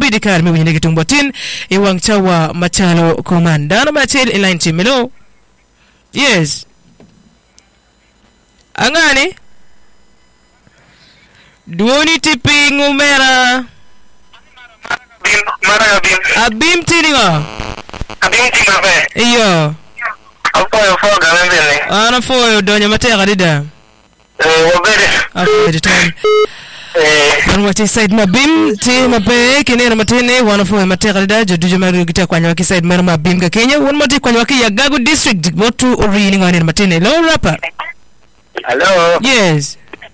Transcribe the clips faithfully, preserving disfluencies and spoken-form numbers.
bidi kar mi winege tumbotin e wang chawa machalo komanda ma chel in line chimelo. Yes. Angani? Duoni tiping umera. Bim, mara abim. Abim tininga. Abim tingabe. Iyo. Apo yo fo galembele. Ana foyo donya mateka dida. Eh, wabere. Apo de time. Eh, An wati side mabim ti mabe kene na matene wana foyo mateka dida jodu jamaru gita kwanya waki side mera mabim ka Kenya won mati kwanya waki ya Gago district votu ori ngani na matene lo rapper. hello. Yes.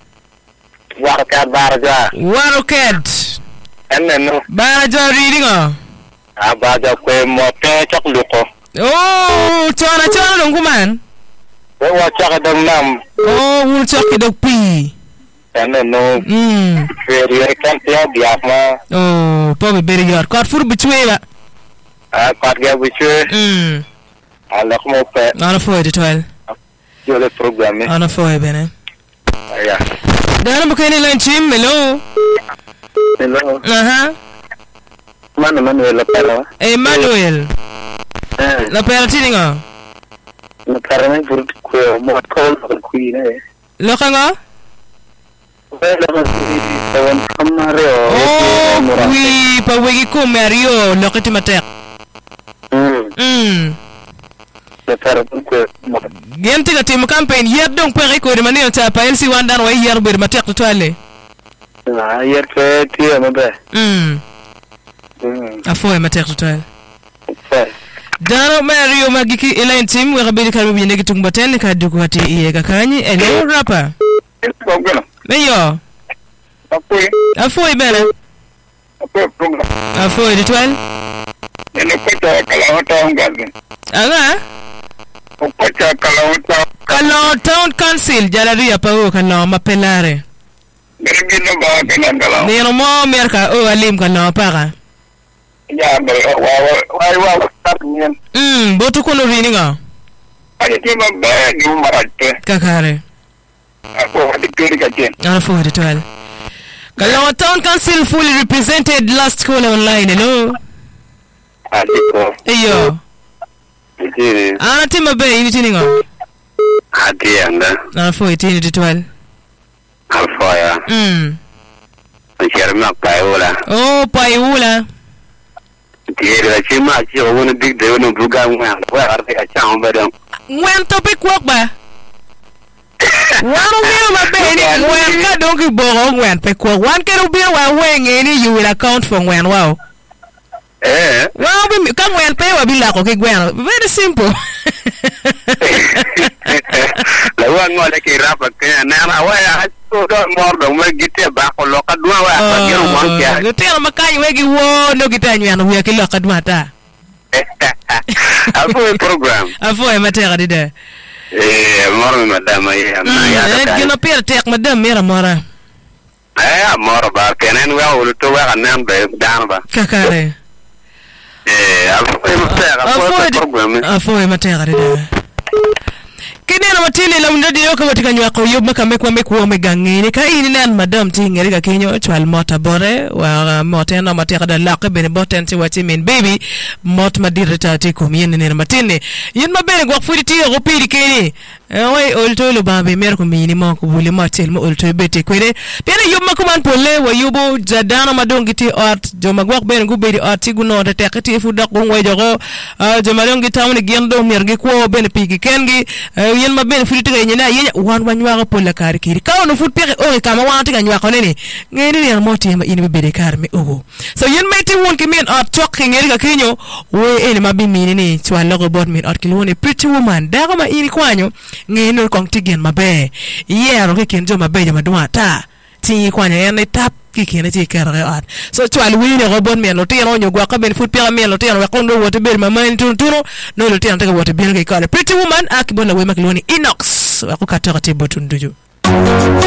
Warka barja. Waroket. Enne no. Baraja readinga. Abaja kwe mope chok luko. Oh, chona chona longuman. We wa chok dong nam. Oh, wul choki dog pi. Enne no. Mm. Very kan tia biafma. Oh, pobe beri yor. Kort fur bichwela. Ah, kwat ga bichwe. Mm. Alak mo pe. Ana foy de twelve. Yo le programme. Ana foy bene. Ya. Dana bukeni line chim, hello. Hello. Aha. Mana Manuel la pera. Emmanuel. Eh. La pera tininga. Na pera me fur ko mo ko ko ne. Lokanga? Wala ko si tawon kamare o. Oh, wi pa wigi ko Mario lokati matek. Mm. Mm. Na pera ko mo. Gente ga tim campaign yer dong pere ko de manio ta pa L C one dan way yer ber matek to twale. Na yer ke tie mo be. Mm. Mm. Afoy matek to twale. Fa. Dano Mario magiki elain team wa kabili kalmi binegi tungbaten ka duku hati iye kakanyi hello rapper. Ko gona. Meyo. Apoy. Afoy bele. Apoy program. Afoy de twelve. Ene ko ta kala wata ngal. Aga? Ko ta kala wata. Kalo town council jalaria pa o kalo mapelare. Bergi no ba kana ngala. Nero mo merka o alim kalo para. Ya ba wa wa wa ta nyen. Mm, botu kono rininga. Ari ti ma ba ni maratte. Kakare. Ako hadi kiri ka jen. Afoy de twelve. Kalo town council fully represented last call online hello. Adiko. Eyo. Iti. Ana tima be ini tininga. Ati anda. Afoy tini de twelve. Alfaya. Mm. Cherma kayola. Oh, paiula. Tiere la chima chi o wona big de wona buga ngwa. Wa arde ka chama badam. When topic work ba? Wano biyo mabeni when ka donki bogo when pe kwa one kero biyo wa wenge ni you will account for when wow. Eh. Wow bi ka when pe wa bila ko ke gwen. Very simple. La wa ngole ki rapa ke na ma wa ya so do mor do ma gite ba ko lo ka dwa wa ka gero mo kya. Lo tero makanyi wegi wo no gitanyu yana huya kilo ka dwa ta. Apo program. Afo e matera dide. Eh, mor madama ya na ya. Eh, gino pere tek madam mera mora. Eh, mor ba kenen wa ulu to wa nan be dan ba. Kakare. Eh, apo e matera apo program. Afo e matera dide. Kidero matili la mndadi yoka watika nywako yob maka mekwa mekwa omegangini ka ini nan madam tingeri ka kinyo chwal mota bore wa mota na matika da laqe bene boten ti wati min baby mot madirita ti kumiyeni nina matini yin mabene gwak fudi tiyo kupiri kini Ewe olto lo babe mer ko mini ma ko bule ma tel mo olto bete kwere pele yob makuman pole wa yubo jadana madongiti art jo magwak ben go bedi art guno de tekati fu dak go jogo jo malongi tamne gendo mergi ko ben pigi kengi yen ma ben fu tiga nyina yenya wan wanwa ko pole kar kiri ka no fu pere o kama wan tiga nywa ko neni ngeni ne mo tema ini bede kar me ogo so yen meti won ki men art chok ngeri ka kinyo we ene mabi mini ni chwalo go bot men art kilone pretty woman dago ma ini kwanyo ngeno kong tigen mabe yero ke kenjo mabe jama duata ti kwanya ene tap ki kene ti kere at so twal wini robon men lo tiro nyo gwa ka ben fut pira men lo tiro wa kondo wote ber mama tun tuno no lo tiro taka wote ber ke kale pretty woman akibona we makiloni inox wa ko katara te botun duju